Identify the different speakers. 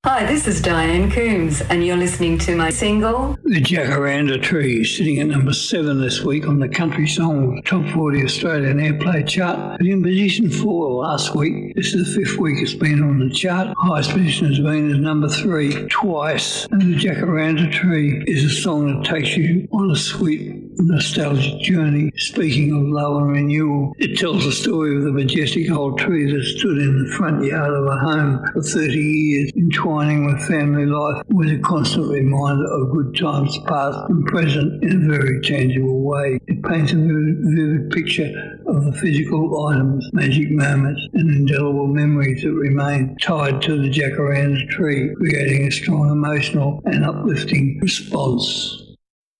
Speaker 1: Hi, this is Diane Coombs, and you're listening to my single,
Speaker 2: The Jacaranda Tree, sitting at number 7 this week on the Country Song Top 40 Australian Airplay chart. But in position 4 last week, this is the 5th week it's been on the chart. Highest position has been as number 3 twice. And The Jacaranda Tree is a song that takes you on a sweet nostalgic journey. Speaking of love and renewal, it tells the story of the majestic old tree that stood in the front yard of a home for 30 years, entwining with family life, with a constant reminder of good times past and present in a very tangible way. It paints a vivid picture of the physical items, magic moments and indelible memories that remain tied to the jacaranda tree, creating a strong emotional and uplifting response.